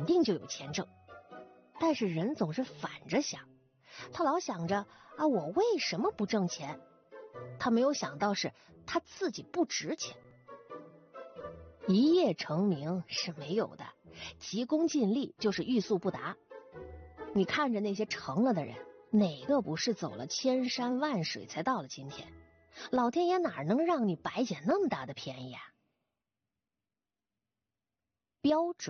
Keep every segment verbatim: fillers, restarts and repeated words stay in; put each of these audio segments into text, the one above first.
定就有钱挣。但是人总是反着想，他老想着啊，我为什么不挣钱？他没有想到是他自己不值钱。一夜成名是没有的，急功近利就是欲速不达。你看着那些成了的人，哪个不是走了千山万水才到了今天？老天爷哪能让你白捡那么大的便宜啊？标准。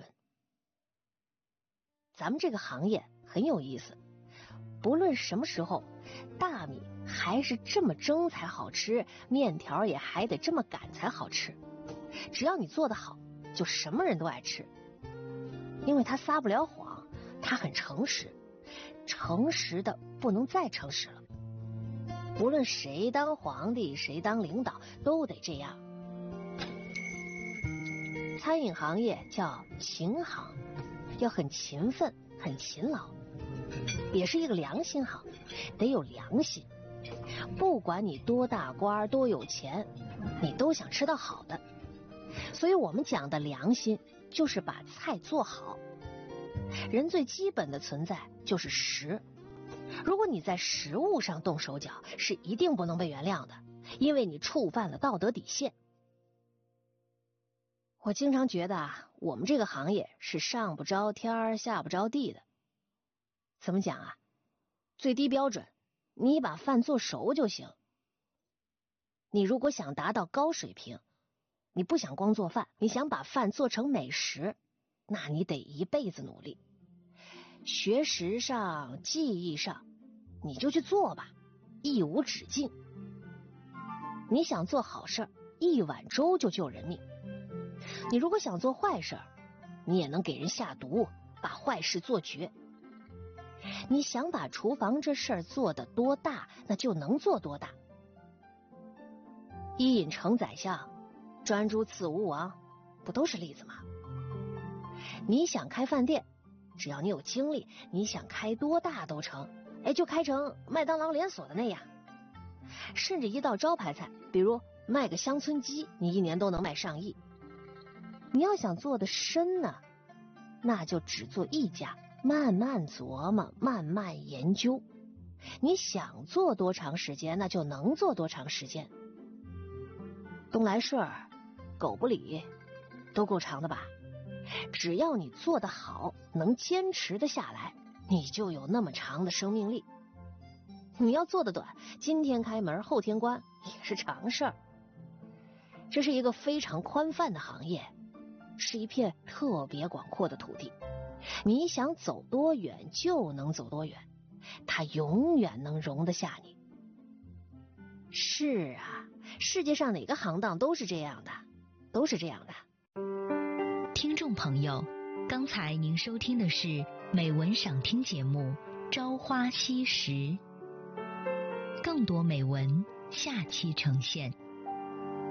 咱们这个行业很有意思，不论什么时候，大米还是这么蒸才好吃，面条也还得这么擀才好吃。只要你做得好，就什么人都爱吃，因为他撒不了谎，他很诚实，诚实的不能再诚实了。无论谁当皇帝，谁当领导，都得这样。餐饮行业叫勤行，要很勤奋，很勤劳，也是一个良心行，得有良心。不管你多大官多有钱，你都想吃到好的。所以我们讲的良心就是把菜做好。人最基本的存在就是食，如果你在食物上动手脚，是一定不能被原谅的，因为你触犯了道德底线。我经常觉得啊，我们这个行业是上不着天下不着地的。怎么讲啊？最低标准，你把饭做熟就行。你如果想达到高水平，你不想光做饭，你想把饭做成美食，那你得一辈子努力。学识上技艺上你就去做吧，一无止境。你想做好事，一碗粥就救人命。你如果想做坏事，你也能给人下毒，把坏事做绝。你想把厨房这事儿做得多大，那就能做多大。伊尹成宰相，专诸刺吴王，不都是例子吗？你想开饭店，只要你有精力，你想开多大都成，哎，就开成麦当劳连锁的那样。甚至一道招牌菜，比如卖个乡村鸡，你一年都能卖上亿。你要想做的深呢，那就只做一家，慢慢琢磨，慢慢研究。你想做多长时间，那就能做多长时间。东来顺、狗不理都够长的吧？只要你做得好，能坚持得下来，你就有那么长的生命力。你要做得短，今天开门后天关也是常事儿。这是一个非常宽泛的行业，是一片特别广阔的土地，你想走多远就能走多远，它永远能容得下你。是啊，世界上哪个行当都是这样的，都是这样的。 听众朋友，刚才您收听的是美文赏听节目《朝花夕拾》，更多美文下期呈现。